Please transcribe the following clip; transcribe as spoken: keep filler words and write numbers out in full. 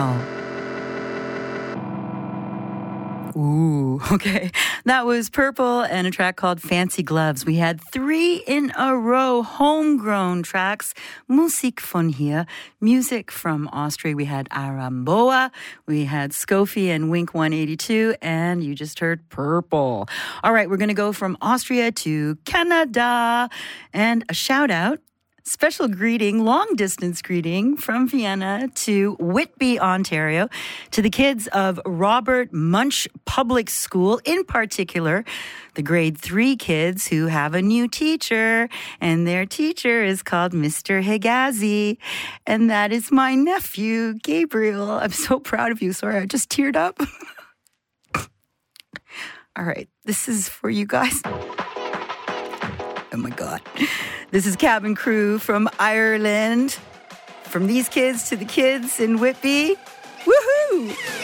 Ooh, okay. That was Purple and a track called Fancy Gloves. We had three in a row homegrown tracks. Musik von hier. Music from Austria. We had Aramboa. We had Scofi and Wink one eighty-two. And you just heard Purple. All right, we're going to go from Austria to Canada. And a shout out. Special greeting, long-distance greeting from Vienna to Whitby, Ontario, to the kids of Robert Munch Public School, in particular, the grade three kids who have a new teacher, and their teacher is called Mister Higazi, and that is my nephew, Gabriel. I'm so proud of you. Sorry, I just teared up. All right, this is for you guys. Oh my God. This is Cabin Crew from Ireland. From these kids to the kids in Whitby. Woohoo!